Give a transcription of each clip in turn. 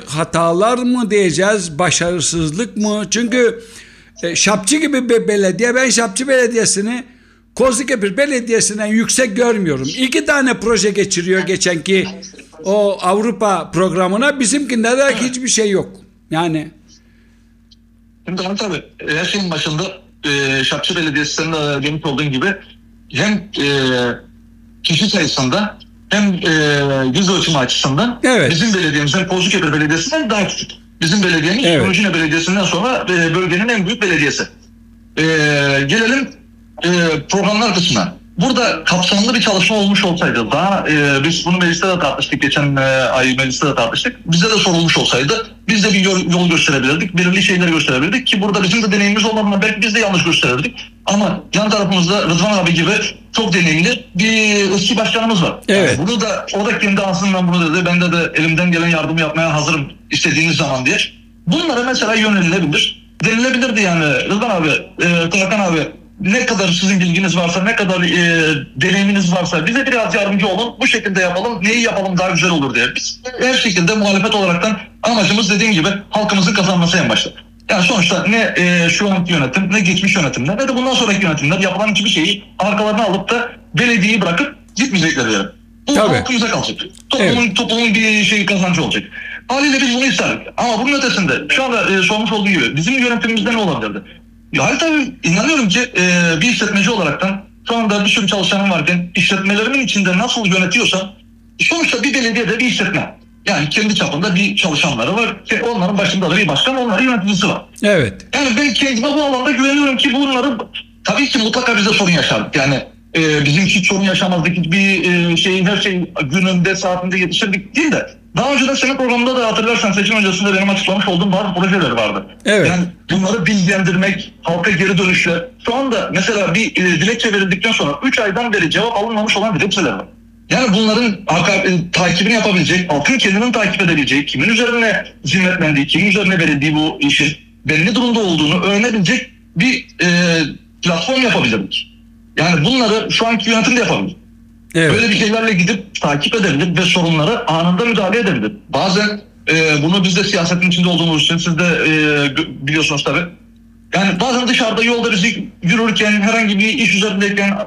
hatalar mı diyeceğiz, başarısızlık mı? Çünkü Şapçı gibi bir belediye, ben Şapçı Belediyesi'ni Kozlukepir Belediyesi'nden yüksek görmüyorum. 2 tane proje geçiriyor geçenki o Avrupa programına, bizimkinde de hiçbir şey yok. Yani. Şimdi tabii her şeyin başında Şapçı Belediyesi'nin de demiş olduğun gibi hem kişi sayısında hem yüz ölçümü açısından bizim belediyemiz hem Kozlukepir Belediyesi'nden daha küçük. Bizim belediyemiz Gümüşhane Belediyesi'nden sonra bölgenin en büyük belediyesi. Gelelim programlar kısmına. Burada kapsamlı bir çalışma olmuş olsaydı, daha biz bunu mecliste de tartıştık, geçen ay mecliste de tartıştık. Bize de sorulmuş olsaydı biz de bir yol gösterebilirdik, belirli şeyleri gösterebilirdik ki burada bizim de deneyimimiz olmadığından belki biz de yanlış gösterebilirdik. Ama yan tarafımızda Rıdvan abi gibi çok deneyimli bir eski başkanımız var. Evet. Yani bunu da o da kendi ağzından bunu dedi. Ben de elimden gelen yardımı yapmaya hazırım istediğiniz zaman diye. Bunlara mesela yönelilebilir. Denilebilirdi yani Rıdvan abi, Tarkan abi, ne kadar sizin bilginiz varsa, ne kadar deneyiminiz varsa bize biraz yardımcı olun. Bu şekilde yapalım. Neyi yapalım daha güzel olur diye. Biz her şekilde muhalefet olaraktan amacımız dediğim gibi halkımızın kazanması en başta. Yani sonuçta ne şu anki yönetim, ne geçmiş yönetimler, ne de bundan sonraki yönetimler yapılan hiçbir şeyi arkalarına alıp da belediyeyi bırakıp gitmeyecekler yani. Bu halkımıza kalacak. Toplumun bir şeyi kazancı olacak. Haliyle biz bunu isterdik. Ama bunun ötesinde şu anda sormuş olduğu gibi bizim yönetimimizde ne olabilirdi? Ya tabii inanıyorum ki bir işletmeci olaraktan şu anda bir sürü çalışanım varken işletmelerimin içinde nasıl yönetiyorsam sonuçta bir belediyede bir işletme. Yani kendi çapında bir çalışanları var. Onların başında da bir başkan, onların yöneticisi var. Evet. Yani ben kendime bu alanda güveniyorum ki bunları tabii ki mutlaka bize sorun yaşardık. Yani bizim hiç sorun yaşamazdık. Hiçbir şeyin her şey gününde saatinde yetişirdik değil de daha önceden senin programında da hatırlarsan seçim öncesinde benim açıklamış olduğum bazı projeler vardı. Evet. Yani bunları bilgilendirmek, halka geri dönüşler. Şu anda mesela bir dilekçe verildikten sonra 3 aydan beri cevap alınmamış olan dilekçeler var. Yani bunların takibini yapabilecek, halkın kendinin takip edebileceği, kimin üzerine zimmetlendiği, kimin üzerine verildiği bu işin belli durumda olduğunu öğrenebilecek bir platform yapabilirdik. Yani bunları şu anki yönetim de yapabilir. Evet. Böyle bir şeylerle gidip takip edebilir ve sorunlara anında müdahale edebilir. Bazen bunu biz de siyasetin içinde olduğumuz için siz de biliyorsunuz tabii. Yani bazen dışarıda yolda bizi yürürken herhangi bir iş üzerindeyken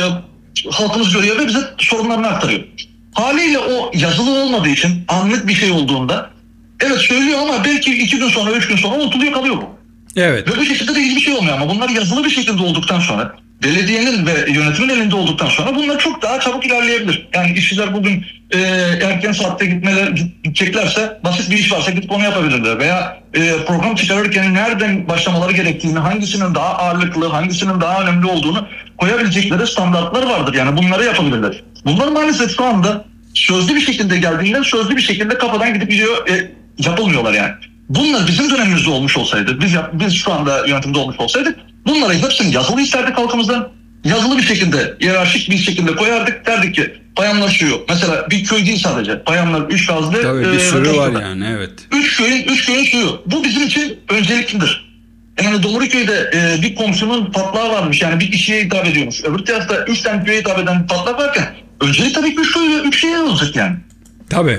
halkımız görüyor ve bize sorunlarını aktarıyor. Haliyle o yazılı olmadığı için anlık bir şey olduğunda evet söylüyor ama belki 2 gün sonra 3 gün sonra unutuluyor kalıyor bu. Evet. Ve bu şekilde de hiçbir şey olmuyor ama bunlar yazılı bir şekilde olduktan sonra belediyenin ve yönetimin elinde olduktan sonra bunlar çok daha çabuk ilerleyebilir. Yani işçiler bugün erken saatte gideceklerse basit bir iş varsa gidip onu yapabilirler. Veya program çıkarırken nereden başlamaları gerektiğini, hangisinin daha ağırlıklı, hangisinin daha önemli olduğunu koyabilecekleri standartlar vardır. Yani bunları yapabilirler. Bunlar maalesef şu anda sözlü bir şekilde geldiğinde sözlü bir şekilde kafadan gidip gidiyor, yapılmıyorlar yani. Bunlar bizim dönemimizde olmuş olsaydı, biz şu anda yönetimde olmuş olsaydık bunları hepsini yazılı isterdik halkımızdan. Yazılı bir şekilde, hiyerarşik bir şekilde koyardık. Derdik ki Payanlar suyu. Mesela bir köy değil sadece. Payanlar 3 gazlı. Tabii bir sürü var yani evet. 3 köyün suyu. Bu bizim için önceliklidir. Yani Doğruköy'de bir komşunun patlağı varmış. Yani bir kişiye hitap ediyormuş. Öbür tarafta 3 tane köye hitap eden bir patlak varken öncelik tabii ki 3 şeye olacak yani. Tabii.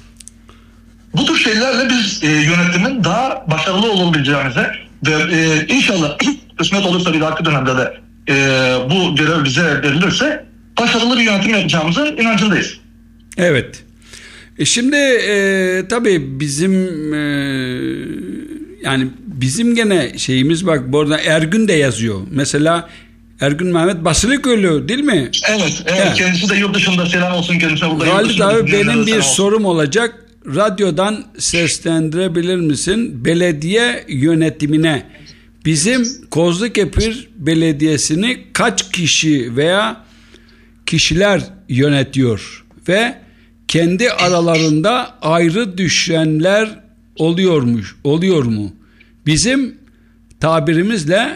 Bu tür şeylerle biz yönetimin daha başarılı olabileceğimize ve inşallah kısmet olursa bir dahaki dönemde de bu görev bize verilirse başarılı bir yönetim yapacağımızın inancındayız. Evet. Şimdi tabii bizim yani bizim gene şeyimiz bak burada Ergün de yazıyor. Mesela Ergün Mehmet Basılıköylü değil mi? Evet. Kendisi de yurt dışında, selam olsun kendisine. Halit abi benim bir sorum olacak. Radyodan seslendirebilir misin? Belediye yönetimine bizim Kozlukepir Belediyesi'ni kaç kişi veya kişiler yönetiyor ve kendi aralarında ayrı düşenler oluyor mu? Bizim tabirimizle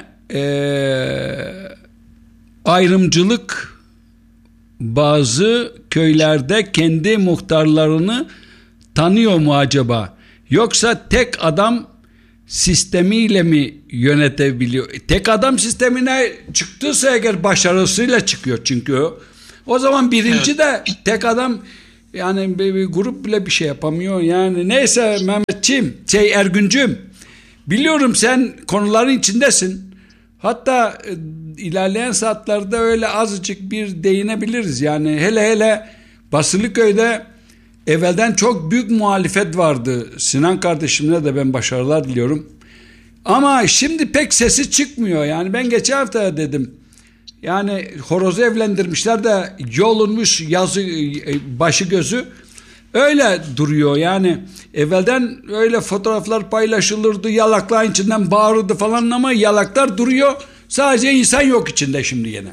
ayrımcılık bazı köylerde kendi muhtarlarını tanıyor mu acaba? Yoksa tek adam sistemiyle mi yönetebiliyor? Tek adam sistemine çıktıysa eğer başarısıyla çıkıyor çünkü o zaman birinci de tek adam Yani bir grup bile bir şey yapamıyor. Yani neyse Mehmetciğim, Ergüncüm, biliyorum sen konuların içindesin. Hatta ilerleyen saatlerde öyle azıcık bir değinebiliriz. Yani hele Basılıköy'de evvelden çok büyük muhalefet vardı. Sinan kardeşimle de ben başarılar diliyorum. Ama şimdi pek sesi çıkmıyor. Yani ben geçen hafta dedim. Yani horozu evlendirmişler de yolunmuş yazı başı gözü öyle duruyor. Yani evvelden öyle fotoğraflar paylaşılırdı, yalaklar içinden bağırırdı falan ama yalaklar duruyor, sadece insan yok içinde şimdi yine.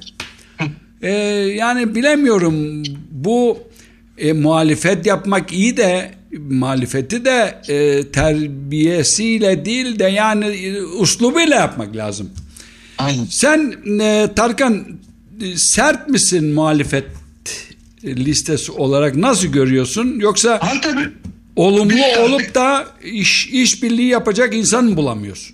Yani bilemiyorum, bu muhalefet yapmak iyi de muhalefeti de terbiyesiyle değil de yani uslubuyla yapmak lazım. Aynen. Sen Tarkan sert misin muhalefet listesi olarak, nasıl görüyorsun? Yoksa olumlu olup da işbirliği yapacak insan mı bulamıyorsun?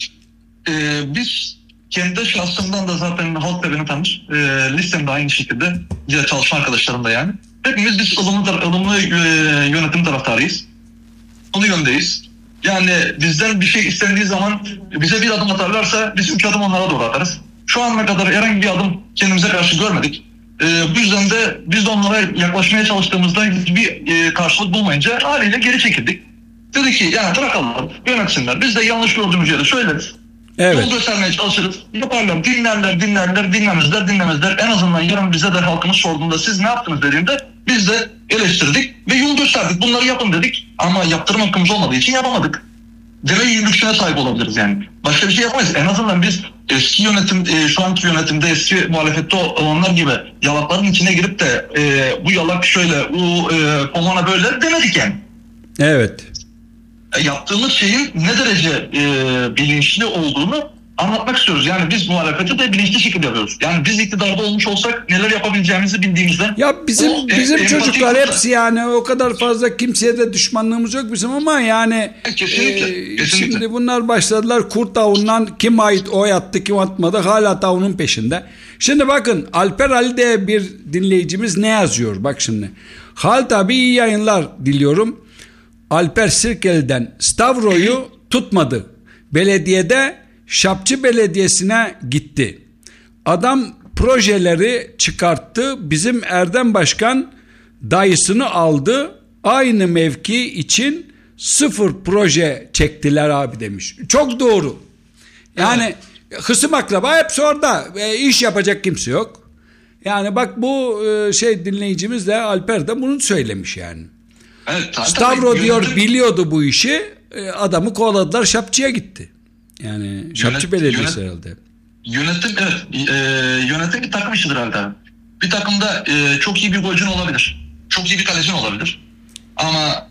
Biz kendi şahsımdan da zaten halk da beni tanır. Listemde aynı şekilde. Diğer çalışma arkadaşlarım da yani. Hepimiz biz ılımlı yönetim taraftarıyız. Onu yöndeyiz. Yani bizden bir şey istendiği zaman bize bir adım atarlarsa biz 3 adım onlara doğru atarız. Şu ana kadar herhangi bir adım kendimize karşı görmedik. Bu yüzden de biz de onlara yaklaşmaya çalıştığımızda hiçbir karşılık bulmayınca haliyle geri çekildik. Dedik ki yani bırakalım, yönetsinler. Biz de yanlış gördüğümüz yere söyleriz. Evet. Yol göstermeye çalışırız. Yaparlar, dinlemezler. En azından yarın bize de halkımız sorduğunda siz ne yaptınız dediğinde biz de eleştirdik ve yol gösterdik. Bunları yapın dedik ama yaptırım hakkımız olmadığı için yapamadık. Deme lüksüne sahip olabiliriz yani. Başka bir şey yapamayız. En azından biz eski yönetim, şu anki yönetimde eski muhalefette olanlar gibi yalakların içine girip de bu yalak şöyle, bu komana böyle demedik yani. Evet. Yaptığımız şeyin ne derece bilinçli olduğunu anlatmak istiyoruz. Yani biz muhalefeti de bilinçli şekilde yapıyoruz. Yani biz iktidarda olmuş olsak neler yapabileceğimizi bildiğimizden. Ya bizim çocuklar hepsi yani o kadar fazla kimseye de düşmanlığımız yok bizim ama yani kesinlikle. Şimdi bunlar başladılar kurt tavuğundan, kim ait oy attı kim atmadı, hala tavuğunun peşinde. Şimdi bakın Alper Ali de bir dinleyicimiz ne yazıyor, bak şimdi. Halit abi iyi yayınlar diliyorum. Alper Sirkeli'den Stavro'yu tutmadı. Belediyede Şapçı Belediyesi'ne gitti. Adam projeleri çıkarttı. Bizim Erdem Başkan dayısını aldı. Aynı mevki için 0 proje çektiler abi demiş. Çok doğru. Yani hısım akraba hepsi orada. İş yapacak kimse yok. Yani bak bu dinleyicimiz de Alper de bunu söylemiş yani. Evet, Stavro diyor biliyordu bu işi. Adamı kovaladılar, Şapçı'ya gitti. Yani Şapçı Belediyesi herhalde. Yönetim yönetim bir takım işidir herhalde. Bir takımda çok iyi bir golcün olabilir. Çok iyi bir kalecin olabilir. Ama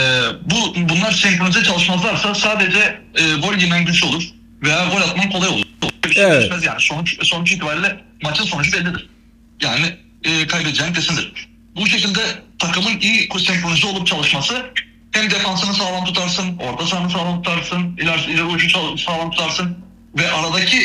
bunlar senkronize çalışmazlarsa sadece gol yemen güç olur veya gol atman kolay olur. Bir şey değişmez yani. Sonuç itibariyle maçın sonucu bellidir. Yani kaybedeceğin kesindir. Bu şekilde takımın iyi senkronize olup çalışması, hem defansını sağlam tutarsın, orta sahanı sağlam tutarsın, ileri ucu sağlam tutarsın ve aradaki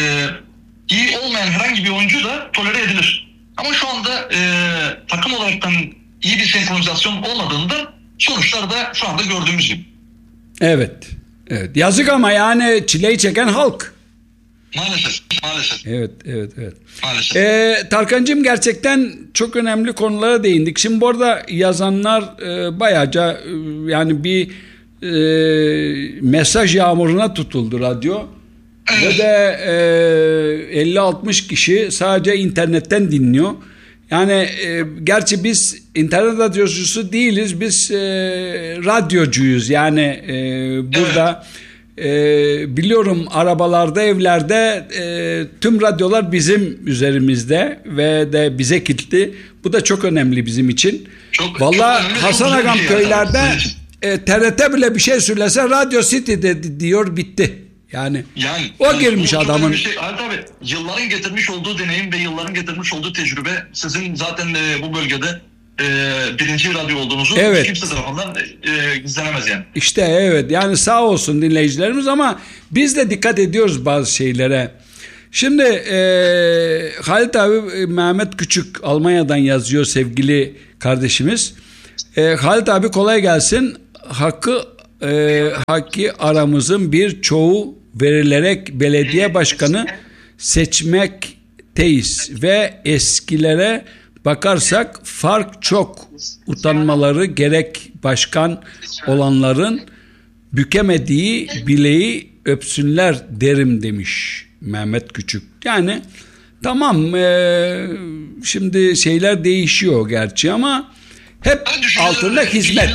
iyi olmayan herhangi bir oyuncu da tolere edilir. Ama şu anda takım olaraktan iyi bir senkronizasyon olmadığında sonuçlar da şu anda gördüğümüz gibi. Evet. Evet. Yazık ama yani çileyi çeken halk. Maalesef. Evet. Maalesef. Tarkan'cığım gerçekten çok önemli konulara değindik. Şimdi bu arada yazanlar bayaca yani bir mesaj yağmuruna tutuldu radyo. Evet. Ve de 50-60 kişi sadece internetten dinliyor. Yani gerçi biz internet radyocusu değiliz. Biz radyocuyuz. Yani burada biliyorum arabalarda, evlerde tüm radyolar bizim üzerimizde ve de bize kilitli. Bu da çok önemli bizim için. Vallahi Hasan Agam köylerde TRT bile bir şey söylese Radyo City'de diyor, bitti. Yani o girmiş adamın. Tabii yılların getirmiş olduğu deneyim ve yılların getirmiş olduğu tecrübe, sizin zaten bu bölgede birinci radyo olduğunuzu kimse tarafından gizlenemez yani. İşte evet, yani sağ olsun dinleyicilerimiz ama biz de dikkat ediyoruz bazı şeylere. Şimdi Halit abi, Mehmet Küçük Almanya'dan yazıyor, sevgili kardeşimiz. Halit abi kolay gelsin. Hakkı aramızın birçoğu verilerek belediye başkanı seçmekteyiz ve eskilere bakarsak fark çok. Utanmaları gerek başkan olanların, bükemediği bileği öpsünler derim demiş Mehmet Küçük. Yani tamam, şimdi şeyler değişiyor gerçi ama hep altında hizmet.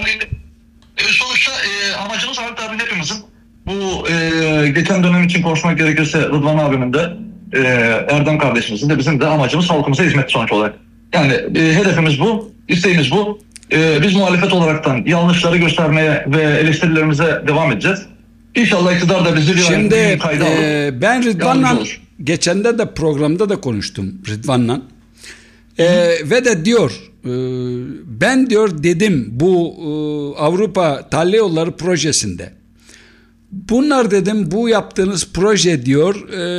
Sonuçta amacımız Halit abi hepimizin bu geçen dönem için konuşmak gerekirse Rıdvan abimin de Erdem kardeşimizin de bizim de amacımız halkımıza hizmet sonuç olarak. Yani hedefimiz bu, isteğimiz bu. Biz muhalefet olaraktan yanlışları göstermeye ve eleştirilerimize devam edeceğiz. İnşallah iktidar da bizi bir kayda alır. Ben Rıdvan'la geçen de programda da konuştum Rıdvan'la. Ve de diyor ben diyor dedim bu Avrupa Tahliye Yolları projesinde bunlar dedim bu yaptığınız proje diyor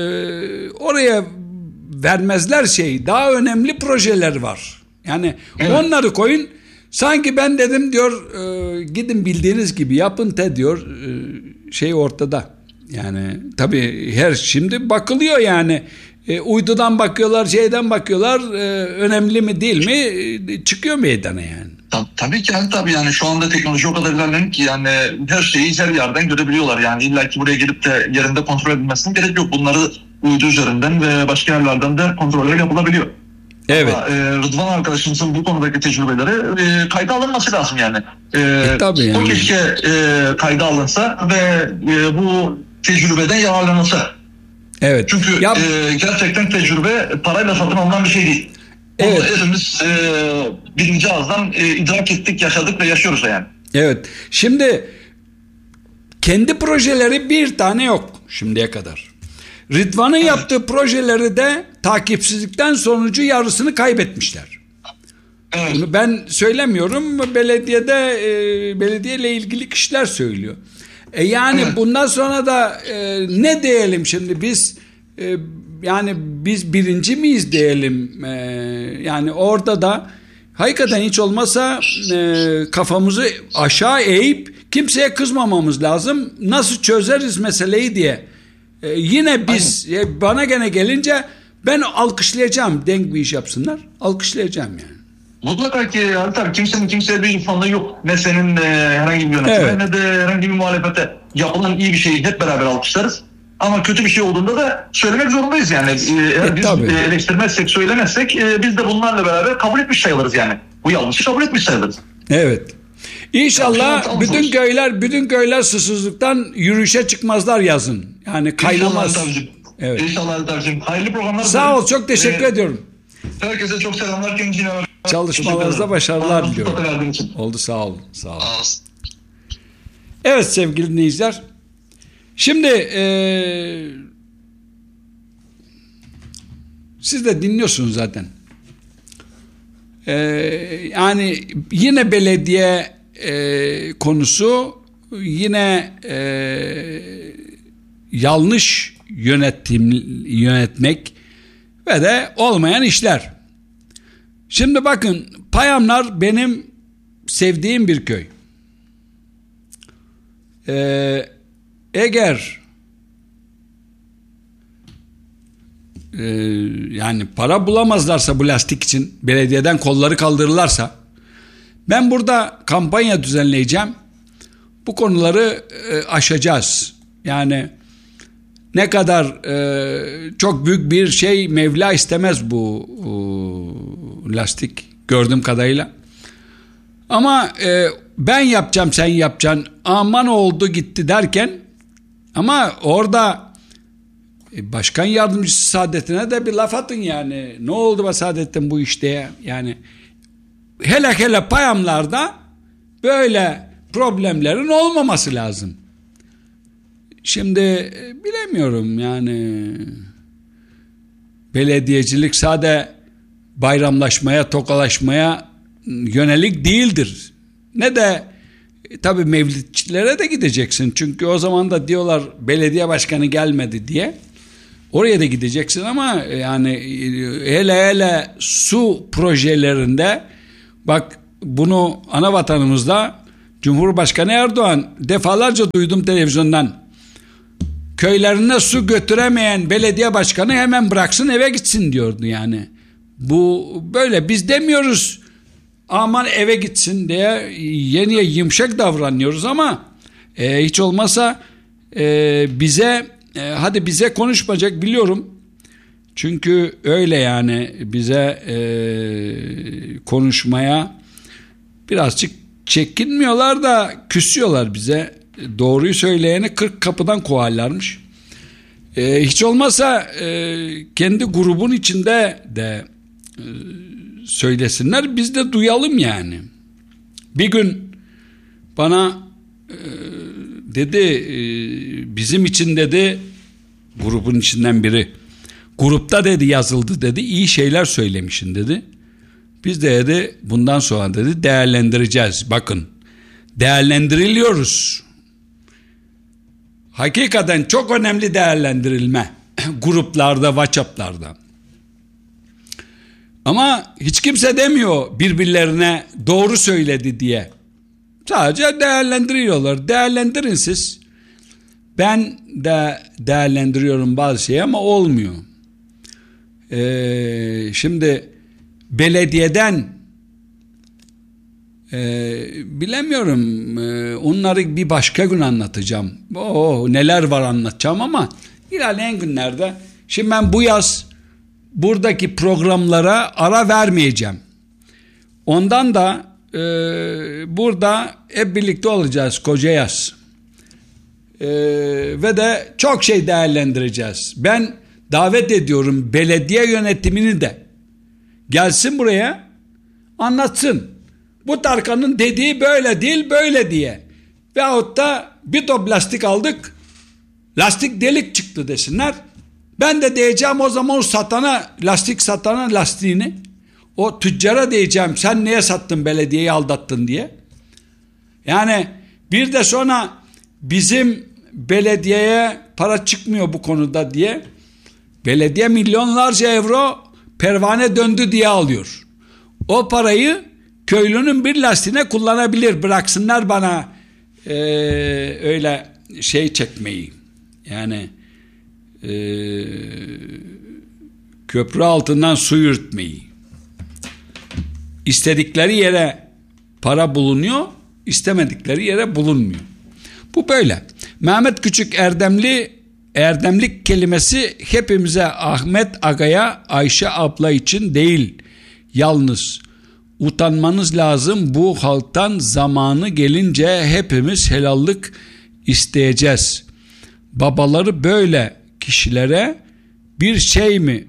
oraya vermezler daha önemli projeler var. Yani onları koyun. Sanki ben dedim diyor gidin bildiğiniz gibi yapın diyor ortada. Yani tabii şimdi bakılıyor yani uydudan bakıyorlar şeyden bakıyorlar önemli mi değil mi çıkıyor meydana yani. Tabii ki yani şu anda teknoloji o kadar ilerlendi ki yani her şeyi her yerden görebiliyorlar yani illa ki buraya gelip de yerinde kontrol edilmesine gerek yok. Bunları uydu üzerinden ve başka yerlerden de kontroller yapılabiliyor. Evet. Ama, Rıdvan arkadaşımızın bu konudaki tecrübeleri kayda alınması lazım yani. Tabii yani. O keşke kayda alınsa ve bu tecrübeden yararlanılsa. Evet. Çünkü gerçekten tecrübe parayla satın alınan bir şey değil. Evet. Hepimiz birinci ağızdan idrak ettik, yaşadık ve yaşıyoruz yani. Evet. Şimdi kendi projeleri bir tane yok şimdiye kadar. Rıdvan'ın yaptığı projeleri de takipsizlikten sonucu yarısını kaybetmişler. Evet. Bunu ben söylemiyorum. Belediyeyle ilgili kişiler söylüyor. Yani bundan sonra da ne diyelim şimdi biz yani biz birinci miyiz diyelim yani orada da hakikaten hiç olmasa kafamızı aşağı eğip kimseye kızmamamız lazım. Nasıl çözeriz meseleyi diye. Yine biz bana gene gelince ben alkışlayacağım. Denk bir iş yapsınlar. Alkışlayacağım yani. Mutlaka ki tabii kimsenin kimseye bir fanlığı yok. Ne senin herhangi bir yönetime ne de herhangi bir muhalefete. Yapılan iyi bir şeyi hep beraber alkışlarız. Ama kötü bir şey olduğunda da söylemek zorundayız yani. Eğer biz eleştirmezsek, söylemezsek biz de bunlarla beraber kabul etmiş sayılırız yani. Bu yanlışı kabul etmiş sayılırız. Evet. İnşallah bütün köyler susuzluktan yürüyüşe çıkmazlar yazın. Yani kaynamaz. Evet. İnşallah Halit hayırlı programlar. Sağ ol, çok teşekkür ediyorum. Herkese çok selamlar. Çalışmalarınızda başarılar diliyorum. Oldu, sağ olun. Sağ olun. Evet sevgili dinleyiciler. Şimdi siz de dinliyorsunuz zaten. Yani yine belediye konusu yine yanlış yönetmek ve de olmayan işler. Şimdi bakın Payamlar benim sevdiğim bir köy. Eğer yani para bulamazlarsa bu lastik için belediyeden kolları kaldırırlarsa ben burada kampanya düzenleyeceğim. Bu konuları aşacağız. Yani ne kadar çok büyük bir şey Mevla istemez bu lastik gördüğüm kadarıyla. Ama ben yapacağım sen yapacaksın aman oldu gitti derken ama orada başkan yardımcısı Saadettin'e de bir laf atın yani. Ne oldu be Saadettin bu işte yani hele Payamlarda böyle problemlerin olmaması lazım. Şimdi bilemiyorum yani belediyecilik sade bayramlaşmaya, tokalaşmaya yönelik değildir. Ne de tabii mevlidçilere de gideceksin. Çünkü o zaman da diyorlar belediye başkanı gelmedi diye. Oraya da gideceksin ama yani hele su projelerinde bak bunu ana vatanımızda Cumhurbaşkanı Erdoğan defalarca duydum televizyondan. Köylerine su götüremeyen belediye başkanı hemen bıraksın eve gitsin diyordu yani. Bu böyle, biz demiyoruz aman eve gitsin diye, yeniye yumuşak davranıyoruz ama hiç olmazsa bize hadi bize konuşmayacak biliyorum. Çünkü öyle yani, bize konuşmaya birazcık çekinmiyorlar da küsüyorlar bize. Doğruyu söyleyeni 40 kapıdan kovarlarmış. Hiç olmazsa kendi grubun içinde de söylesinler, biz de duyalım yani. Bir gün bana dedi, bizim için dedi, grubun içinden biri, grupta dedi yazıldı dedi, iyi şeyler söylemişsin dedi. Biz de dedi bundan sonra dedi değerlendireceğiz. Bakın, değerlendiriliyoruz. Hakikaten çok önemli değerlendirilme gruplarda, WhatsApp'larda. Ama hiç kimse demiyor birbirlerine doğru söyledi diye. Sadece değerlendiriyorlar. Değerlendirin siz. Ben de değerlendiriyorum bazı şeyi ama olmuyor. Şimdi belediyeden bilemiyorum, onları bir başka gün anlatacağım. Neler var anlatacağım ama ilerleyen günlerde. Şimdi ben bu yaz buradaki programlara ara vermeyeceğim. Ondan da burada hep birlikte olacağız koca yaz. Ve de çok şey değerlendireceğiz. Ben davet ediyorum belediye yönetimini de gelsin buraya, anlatsın. Bu Tarkan'ın dediği böyle değil, böyle diye. Veyahut da bir top lastik aldık, lastik delik çıktı desinler. Ben de diyeceğim o zaman o satana, lastik satana lastiğini, o tüccara diyeceğim sen niye sattın, belediyeyi aldattın diye. Yani bir de sonra bizim belediyeye para çıkmıyor bu konuda diye, belediye milyonlarca euro pervane döndü diye alıyor. O parayı köylünün bir lastiğine kullanabilir. Bıraksınlar bana öyle şey çekmeyi. Yani köprü altından su yürütmeyi. İstedikleri yere para bulunuyor, istemedikleri yere bulunmuyor. Bu böyle. Mehmet Küçük erdemlik kelimesi hepimize, Ahmet Aga'ya, Ayşe abla için değil. Yalnız utanmanız lazım, bu halktan zamanı gelince hepimiz helallik isteyeceğiz. Babaları böyle kişilere bir şey mi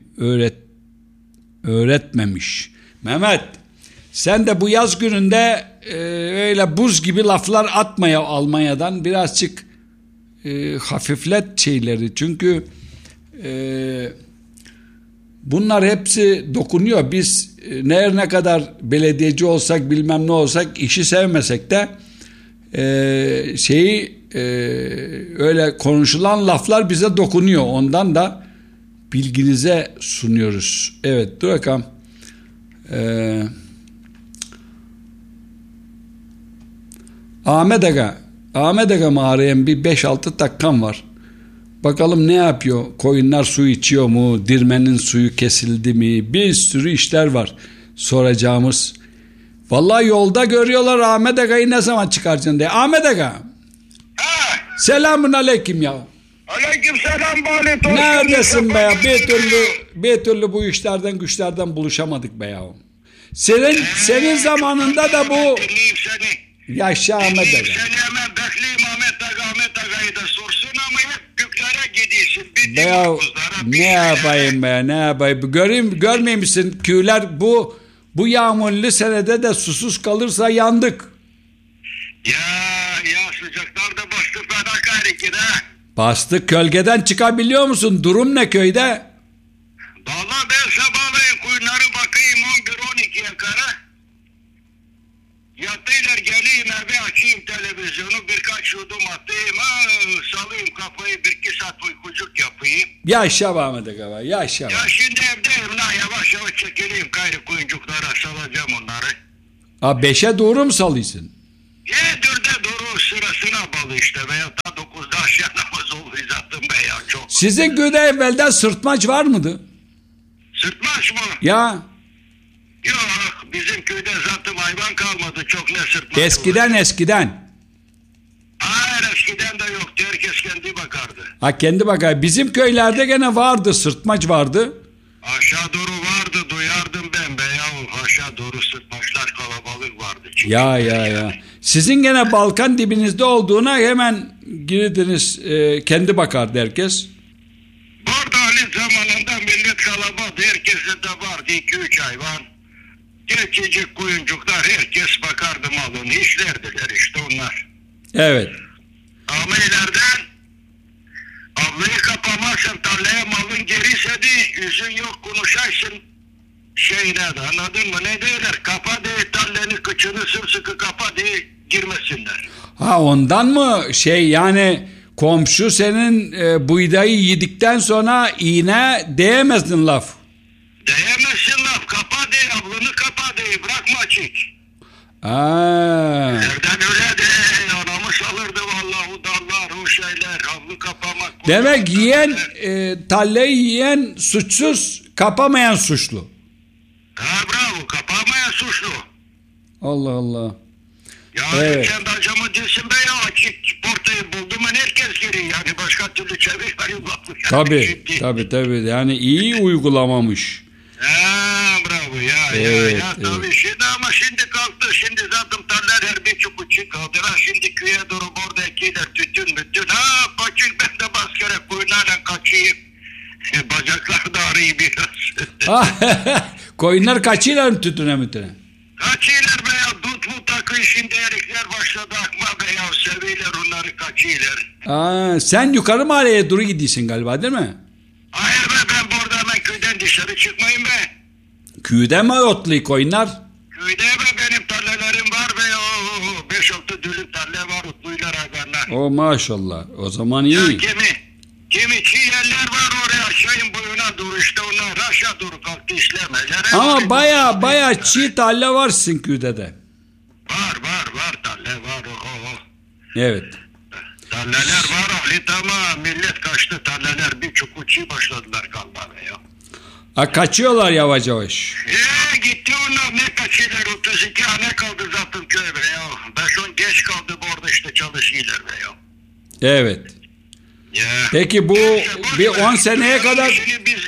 öğretmemiş? Mehmet, sen de bu yaz gününde öyle buz gibi laflar atmaya Almanya'dan, birazcık hafiflet şeyleri. Çünkü bunlar hepsi dokunuyor. Biz ne kadar belediyeci olsak, bilmem ne olsak, işi sevmesek de öyle konuşulan laflar bize dokunuyor. Ondan da bilginize sunuyoruz. Evet, dur bakalım. Ahmet Aga mı arayan, bir 5-6 dakikam var. Bakalım ne yapıyor? Koyunlar su içiyor mu? Dirmenin suyu kesildi mi? Bir sürü işler var soracağımız. Vallahi yolda görüyorlar Ahmet Aga'yı ne zaman çıkaracaksın diye. Ahmet Aga. Selamun aleyküm ya. Aleyküm selam bari. Neredesin be ya? Bir türlü bu işlerden güçlerden buluşamadık be ya. Senin zamanında da bu. Yaşa Ahmet Aga. Seni hemen bekleyeyim Ahmet Aga'yı da sorsun ama hep güklere gidiyorsun. Ya ne yapayım be, ne yapayım? Görmeyeyim misin? Köyler bu yağmurlu senede de susuz kalırsa yandık. Ya sıcaklar da bastı fena gayrı ha. Bastık, gölgeden çıkabiliyor musun? Durum ne köyde? Vallahi ben sabahleyin koyunlara bakayım 11-12'ye kadar. Yatıyla geleyim eve, açayım televizyonu, birkaç yudum atayım, salayım kafayı, 1-2 saat uykucuk yapayım. Yaşa Ahmet Aga, yaşa. Ya şimdi evdeyim lan, yavaş yavaş çekileyim gayrı, koyuncuklara salacağım onları. Ha 5'e doğru mu salıyorsun? 4'e doğru sırasına bağlı işte. Veya da 9'da aşağı namaz oluyor zaten be ya çok. Sizin köyde evvelden sırtmaç var mıydı? Sırtmaç mı? Ya Yok, bizim köyde zaten hayvan kalmadı. Çok ne sırtmaç olur. eskiden. Hayır, eskiden de yoktu. Herkes kendi bakardı. Ha kendi bakar. Bizim köylerde gene vardı, sırtmaç vardı. Aşağı doğru vardı, duyardım ben be ya. Aşağı doğru sırtmaçlar kalabalık vardı. Çünkü Ya. Sizin gene Balkan dibinizde olduğuna hemen girdiniz, kendi bakardı herkes. Burada Ali zamanında millet kalabalık. Herkeste de vardı 2-3 hayvan. Geçici kuyuncuklar, herkes bakardı malını. İşlerdiler işte onlar. Evet. Ama ileriden ablayı kapamazsın, tarlaya malın geriyse de yüzün yok konuşarsın şeyine de, anladın mı? Ne derler? Kapa de tarlanı, kıçını sımsıkı kapa de girmesinler. Ha ondan mı yani komşu senin buğdayı yedikten sonra iğne değemezdin laf. Değemezsin laf, kapa de, ablını kapa de, bırakma açık. Nereden öyle de, anamı salırdı vallahi o dallar, o şeyler, ablı kapamak. Demek yiyen, tarlayı yiyen suçsuz, kapamayan suçlu. Ha bravo, kapamayan suçlu. Allah Allah. Ya evet. Kendi acamı dilsin be ya, açık portayı buldum ben herkes geliyor yani başka türlü çevirmeyi bakmış. Tabii yani iyi uygulamamış. Ha bravo ya evet. Tabii şimdi ama şimdi kalktı, şimdi zaten tarlar her bir çubuğu kaldı. Şimdi köye doğru orada ekiler tütün ha paçık ben de baskere koyunlarla kaçayım. Bacaklar da ağrıyor biraz. Koyunlar kaçıyorlar mı tütüne mütüne? Kaçıyorlar be ya, dut mu takıyor şimdi erikler başladı akma be ya, seviyorlar onları kaçıyorlar. Sen yukarı mahalleye doğru gidiyorsun galiba değil mi? Hayır be, ben burada hemen köyden dışarı çıkmayayım be. Köyde mi otluyor koyunlar? Köyde be, benim tarlelerim var be ya, 5-6 dönüm tarla var, otluylar hayvanlar. O maşallah, o zaman iyi. Ya kimi çiğ yerler var oraya aşağıyım boyuna doğru, işte onlar aşağı doğru kalktı işlemeler. Ama baya çiğ tarla var sizin köyde de. Var tarla var. Evet. Tarlalar var Ali, tamam, millet kaçtı, tarlalar bir çukur çiğ başladılar kalmaya ya. Kaçıyorlar yavaş yavaş. Gitti onlar, ne kaçıyorlar, 32 hane kaldı zaten köy be ya. 5-10 geç kaldı orada işte çalışıyorlar be ya. Evet. Ya. Peki bu bir 10 seneye kadar...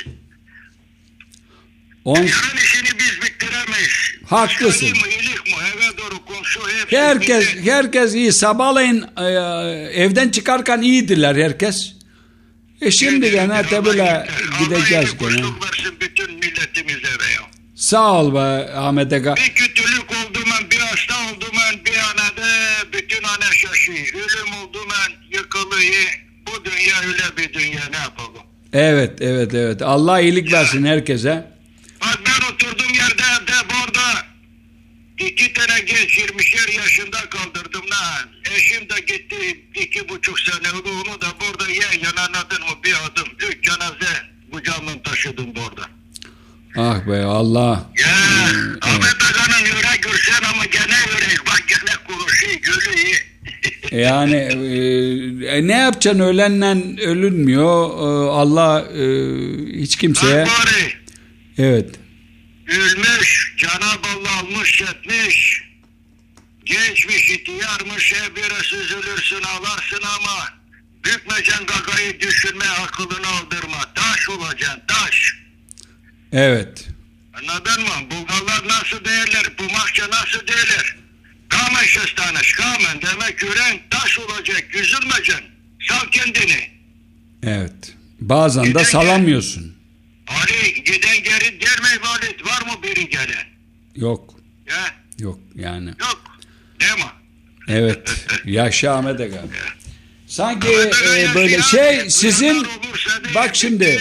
Yarın işini biz bitiremeyiz. Haklısın. İyilik mi? Eve doğru komşu herkes iyi. Sabahleyin evden çıkarken iyidirler herkes. Şimdi gene böyle gideceğiz gene. Versin bütün milletimize be ya. Sağ ol be Ahmet Aga. Bir kötülük oldu ben, bir hasta oldu ben, bir anada bütün ana şaşıyor. Ölüm oldu ben, yıkılıyor. Bu dünya öyle bir dünya, ne yapalım? Evet. Allah iyilik versin herkese. Bak ben oturduğum yerde evde burada 2 tane genç 20'şer yaşında kaldırdım lan. Eşim de gitti 2,5 sene oldu, onu da burada yananadın mı bir adım. 3 cenaze kucağımdan taşıdım burada. Ah be Allah. Ya Ahmet Aga'nın yürek görsen ama gene yürek, bak gene konuşuyor, gülüyor. Yani ne yapacaksın, ölenle ölünmüyor. Allah hiç kimseye. Evet. Ölmüş, Cenab-ı Allah almış etmiş. Gençmiş, ihtiyarmış, birisi üzülürsün ağlarsın ama bükmeyeceksin gagayı, düşünme, aklını aldırma. Taş olacaksın, taş. Evet. Anladın mı? Bulgarlar nasıl değerler, Pumakça nasıl değerler? Kamen şestanış, kamen demek yüreğin taş olacak, üzülmeyeceksin. Sal kendini. Evet. Bazen de salamıyorsun. Ali giden geri gelmeyi valit, var mı biri gelen? Yok. Ya? Yok yani. Yok. Değil mi? Evet. Yaşa Ahmet Aga. Sanki böyle sizin bak şimdi.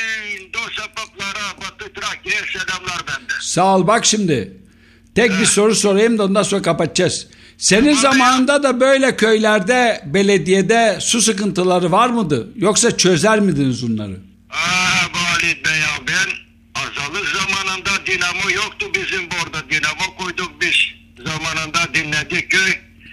Sağ ol, bak şimdi. Tek bir soru sorayım da ondan sonra kapatacağız. Senin zamanında da böyle köylerde, belediyede su sıkıntıları var mıydı? Yoksa çözer miydiniz bunları? Valid Bey ya, ben azalı zamanında dinamo yoktu bizim burada. Dinamo koyduk biz Kadıköy.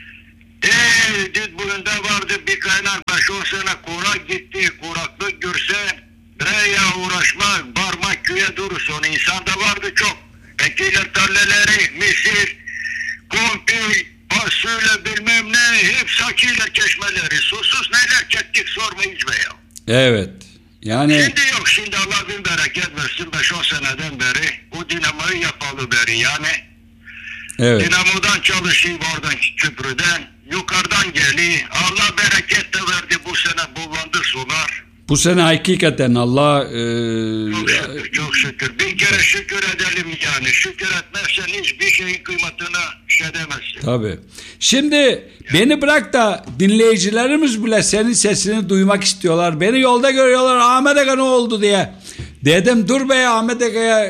Didburun'da vardı bir kaynak 5-10 sene kurak gitti. Kuraklık görsen buraya uğraşmak, varmak köye durursun. İnsanda vardı çok. Ekiler tarlaları, misir, kumpir, fasulye bilmem ne, hep sakiler çeşmeleri. Susuz neler çektik sormayız be ya. Evet. Yani Şimdi yok, şimdi Allah bin bereket versin 5-10 seneden beri. O dinamoyu yapalı beri yani. evet. Dinamodan çalışayım oradan köprüden. Yukarıdan geliyor. Allah bereket de verdi bu sene bullandı sular. Bu sene hakikaten Allah Çok şükür, çok şükür. Bir kere şükür edelim yani. Şükür etmezsen hiçbir şeyin kıymetine şey demezsin. tabii. Şimdi beni bırak da dinleyicilerimiz bile senin sesini duymak istiyorlar. Beni yolda görüyorlar. Ahmet Aga ne oldu diye. Dedim dur be Ahmet Aga'ya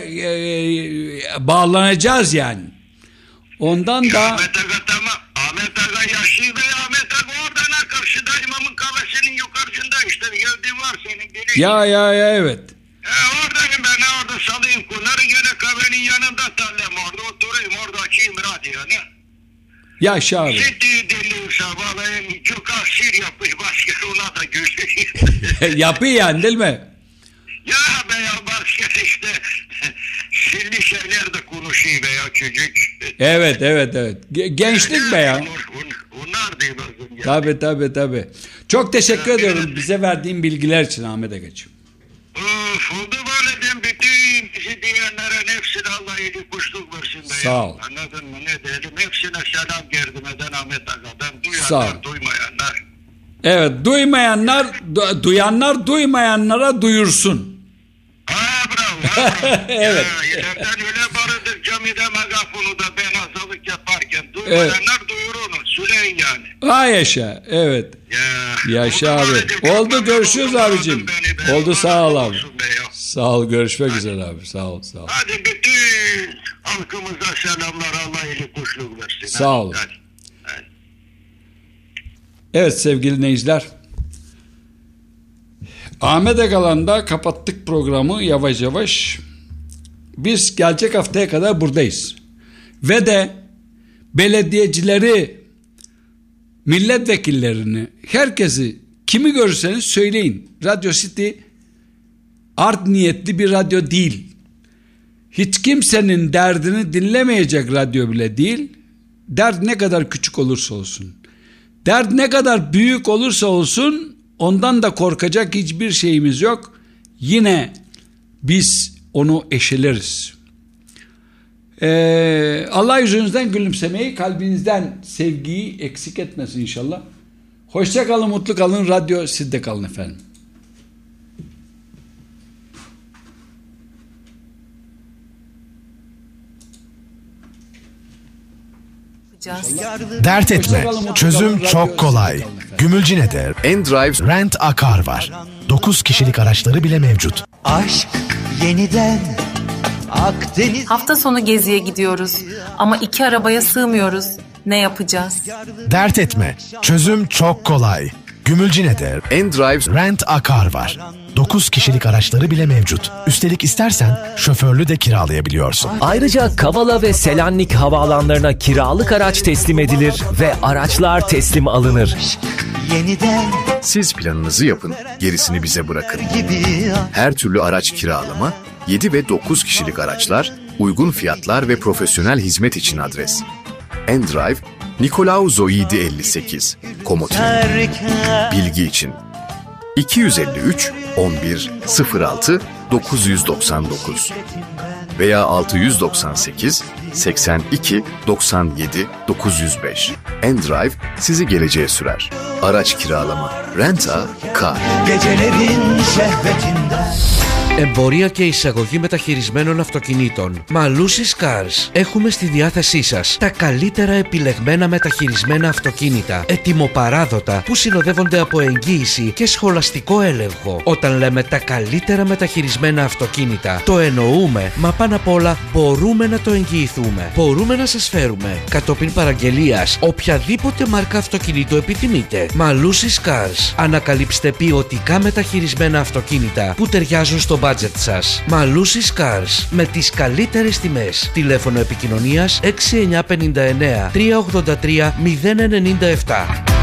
bağlanacağız yani. Ondan da Ahmet Aga tamam. Ahmet Aga yaşlı ve Ahmet Aga oradan karşıda imamın kahvesinin yukarısında işte gördüğün var senin bilin. ya evet. Oradayım ben, orada salayım kunları gene kahvenin yanında tarlam orada oturayım orada açayım radyonu. Yaşa abi. Ciddi dinleyim sabahlayayım çok aşır yapmış başka ona da gülüyor. Yapıyor yani değil mi? Ya be ya başka işte şimdi şeyler de konuşuyor be ya çocuk. Evet. Gençlik be ya. Onlar değil lazım ya. Tabii. Çok teşekkür ediyorum bize verdiğin bilgiler için Ahmet Agacığım. Oldu böyle ben bütün bizi diyenlerin hepsine Allah iyiliği kuşluk versin be. Sağ ol. Anladın mı ne diyelim, hepsine selam gerdim eden Ahmet Aga'dan. Sağ ol. Duyanlar duymayanlar. Evet, duyanlar duymayanlara duyursun. Bravo. Evet. Ya, ileriden öyle barıdır camide megafonu da ben hastalık yaparken duymayanlar duyur onu. Söyleyin yani. Yaşa. Evet. Ya, Yaşa abi. Oldu görüşürüz abicim. Oldu sağ ol abi. Sağ ol görüşmek üzere abi. Sağ ol. Hadi bütün halkımıza selamlar, Allah iyilik kuşluk versin. Sağ ol. Hadi. Evet sevgili dinleyiciler. Ahmet Agalan'da kapattık programı yavaş yavaş. Biz gelecek haftaya kadar buradayız. Ve de belediyecileri, milletvekillerini, herkesi kimi görürseniz söyleyin. Radyo City art niyetli bir radyo değil. Hiç kimsenin derdini dinlemeyecek radyo bile değil. Dert ne kadar küçük olursa olsun. Dert ne kadar büyük olursa olsun ondan da korkacak hiçbir şeyimiz yok. Yine biz onu eşeleriz. Allah yüzünüzden gülümsemeyi, kalbinizden sevgiyi eksik etmesin inşallah. Hoşça kalın, mutlu kalın. Radyo Sid'de kalın efendim. Dert etme. Çözüm çok kolay. Gümülcine'de Endrive Rent a Car var. 9 kişilik araçları bile mevcut. Aşk yeniden Akdeniz. Hafta sonu geziye gidiyoruz ama 2 arabaya sığmıyoruz. Ne yapacağız? Dert etme. Çözüm çok kolay. Gümülcine'de Endrive Rent a Car var. 9 kişilik araçları bile mevcut. Üstelik istersen şoförlü de kiralayabiliyorsun. Ayrıca Kavala ve Selanik havaalanlarına kiralık araç teslim edilir ve araçlar teslim alınır. Yeniden Siz planınızı yapın, gerisini bize bırakın. Her türlü araç kiralama, 7 ve 9 kişilik araçlar, uygun fiyatlar ve profesyonel hizmet için adres. Endrive, Nikolaou Zoidi 58, Komotin. Bilgi için 253 11 06 999 veya 698 82 97 905. Endrive sizi geleceğe sürer. Araç kiralama, Rent a Car. Gecelerin şehvetinden. Εμπορία και εισαγωγή μεταχειρισμένων αυτοκινήτων. Malusis Cars. Έχουμε στη διάθεσή σας τα καλύτερα επιλεγμένα μεταχειρισμένα αυτοκίνητα, ετοιμοπαράδοτα, που συνοδεύονται από εγγύηση και σχολαστικό έλεγχο. Όταν λέμε τα καλύτερα μεταχειρισμένα αυτοκίνητα, το εννοούμε, μα πάνω απ' όλα μπορούμε να το εγγυηθούμε. Μπορούμε να σας φέρουμε κατόπιν παραγγελίας οποιαδήποτε μάρκα αυτοκινήτου επιθυμείτε. Malusis Cars. Ανακαλύψτε ποιοτικά μεταχειρισμένα αυτοκίνητα που ταιριάζουν στον budget σας. Μαλούσης Cars, με τις καλύτερες τιμές. Τηλέφωνο επικοινωνίας 6959 383 097.